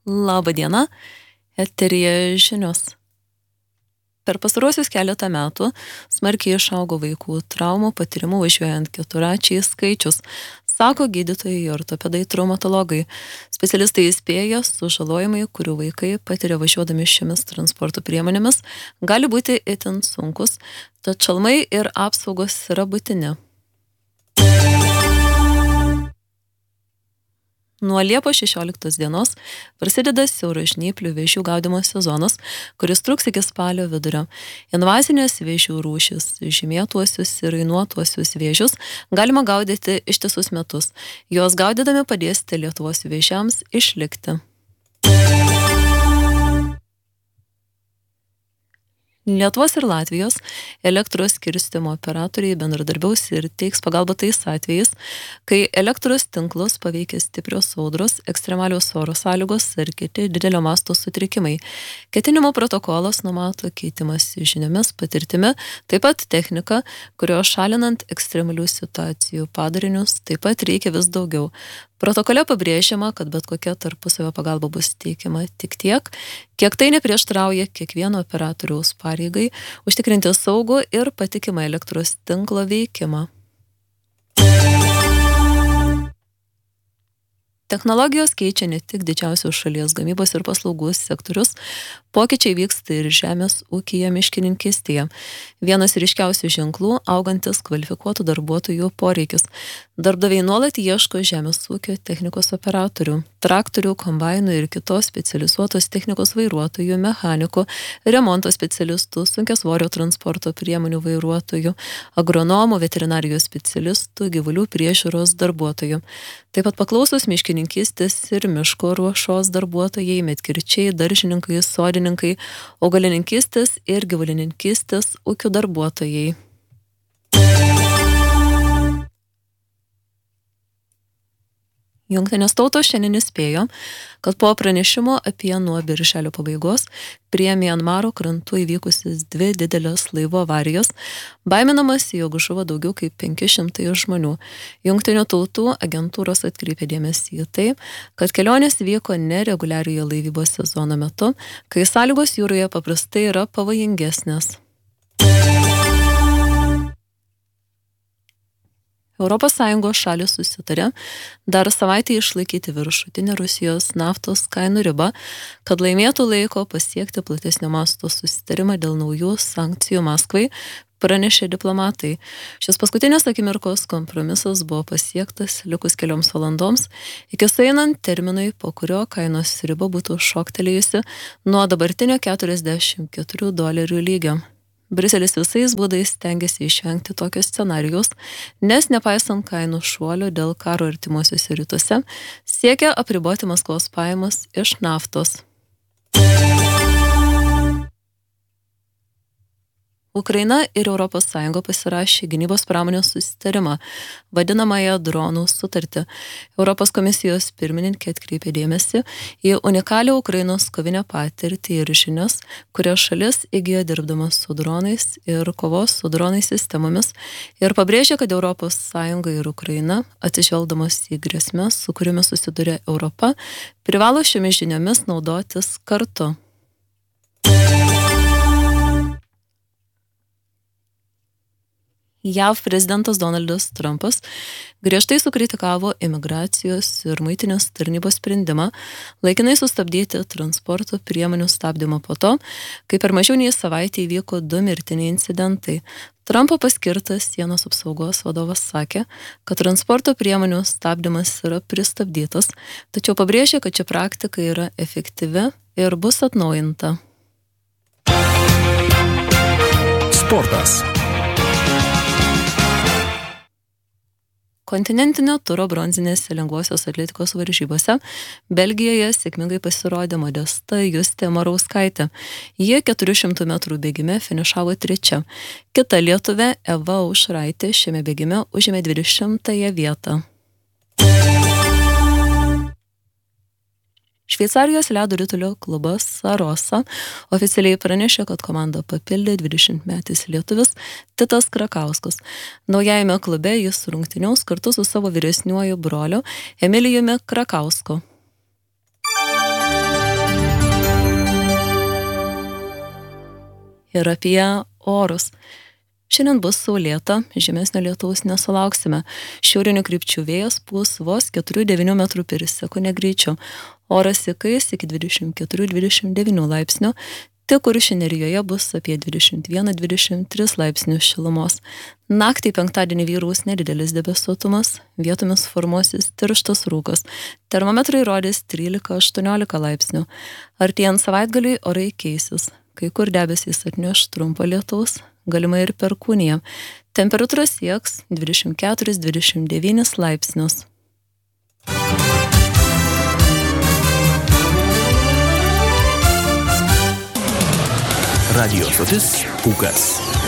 Labą dieną, eteryje žinios. Per pastaruosius keletą metų smarkiai išaugo vaikų traumų patyrimų važiuojant keturračiais skaičius, sako gydytojai ir ortopedai traumatologai. Specialistai įspėja, sužalojimai, kurių vaikai patiria važiuodami šiomis transporto priemonėmis, gali būti itin sunkus, tad šalmai ir apsaugos yra būtini. Nuo Liepos 16 dienos prasideda siauražnyplių vėžių gaudymo sezonas, kuris truks iki spalio vidurio. Invazinės vėžių rūšis, žymėtuosius ir rainuotuosius vėžius galima gaudyti ištisus metus. Juos gaudydami padėsite Lietuvos vėžiams išlikti. Lietuvos ir Latvijos elektros skirstymo operatoriai bendradarbiaus ir teiks pagalbą tais atvejais, kai elektros tinklus paveikia stiprios audros, ekstremalios oro sąlygos ir kiti didelio masto sutrikimai. Ketinimo protokolas numato keitimas žiniomis, patirtimi, taip pat technika, kurio šalinant ekstremalių situacijų padarinius taip pat reikia vis daugiau. Protokole pabrėžiama, kad bet kokia tarpusavio pagalba bus teikiama tik tiek, kiek tai neprieštrauja kiekvieno operatoriaus pareigai užtikrinti saugų ir patikimą elektros tinklo veikimą. Technologijos keičia ne tik didžiausius šalies gamybos ir paslaugų sektorius, pokyčiai vyksta ir žemės ūkyje, miškininkystėje. Vienas ryškiausių ženklų - augantis kvalifikuotų darbuotojų poreikis. Darbdaviai nuolat ieško žemės ūkio technikos operatorių, traktorių, kombainų ir kitos specializuotos technikos vairuotojų, mechanikų, remonto specialistų, sunkiasvorio transporto priemonių vairuotojų, agronomų, veterinarijos specialistų, gyvulių priežiūros darbuotojų. Taip pat paklausus miškininkystės ir miško ruošos darbuotojai, medkirčiai, daržininkai, sodininkai, augalininkystės ir gyvulininkystės ūkių darbuotojai. Jungtinės tautos šiandien įspėjo, kad po pranešimo apie nuo birželio pabaigos prie Mianmaro krantų įvykusias 2 didelės laivo avarijos, baiminamas, jog žuvo daugiau kaip 500 žmonių. Jungtinių tautų agentūros atkreipė dėmesį į tai, kad kelionės vyko nereguliariojo laivybos sezono metu, kai sąlygos jūroje paprastai yra pavojingesnės. ES šalys susitarė dar savaitę išlaikyti viršutinę Rusijos naftos kainų ribą, kad laimėtų laiko pasiekti platesnio masto susitarimą dėl naujų sankcijų Maskvai, pranešė diplomatai. Šis paskutinės akimirkos kompromisas buvo pasiektas likus kelioms valandoms, iki sueinant terminui, po kurio kainos riba būtų šoktelėjusi nuo dabartinio $44 lygio. Briuselis visais būdais stengiasi išvengti tokios scenarijaus, nes nepaisant kainų šuolio dėl karo artimuosiuose rytuose, siekia apriboti Maskvos pajamas iš naftos. Ukraina ir ES pasirašė gynybos pramonės susitarimą, vadinamąją dronų sutartį. Europos komisijos pirmininkė atkreipė dėmesį į unikalią Ukrainos kovinę patirtį ir žinias, kurias šalis įgijo dirbdamas su dronais ir kovos su dronais sistemomis, ir pabrėžė, kad ES ir Ukraina, atsižvelgdamos į grėsmes, su kuriomis susiduria Europa, privalo šiomis žiniomis naudotis kartu. JAV prezidentas Donaldas Trumpas griežtai sukritikavo imigracijos ir muitinės tarnybos sprendimą laikinai sustabdyti transporto priemonių stabdymą po to, kai per mažiau nei savaitę įvyko 2 mirtiniai incidentai. Trumpo paskirtas sienos apsaugos vadovas sakė, kad transporto priemonių stabdymas yra pristabdytas, tačiau pabrėžė, kad ši praktika yra efektyvi ir bus atnaujinta. Sportas. Kontinentinio turo bronzinėse lengvosios atletikos varžybose Belgijoje sėkmingai pasirodė Modesta Justė Marauskaitė. Jie 400 metrų bėgime finišavo 3. Kita lietuvė Eva Aušraitė šiame bėgime užėmė 20 vietą. Šveicarijos ledo ritulio klubas Sarosa oficialiai pranešė, kad komandą papildė 20-metis lietuvis Titas Krakauskas. Naujajame klube jis rungtyniaus kartu su savo vyresniuoju broliu Emilijumi Krakausku. Ir apie orus. Šiandien bus saulėta, žymesnio lietaus nesulauksime. Šiaurinių krypčių vėjas pūs vos 4-9 metrų per sekundę greičiu. Oras įkais iki 24-29 laipsnių. Tik Kuršių nerijoje bus apie 21-23 laipsnių šilumos. Naktį penktadienį vyraus nedidelis debesuotumas, vietomis formuosis tirštas rūkas. Termometrai rodys 13-18 laipsnių. Artėjant savaitgaliui orai keisis. Kai kur debesys atneš trumpo lietaus, galima ir perkūnija. Temperatūra sieks 24-29 laipsnius. Radio stotis Pūkas.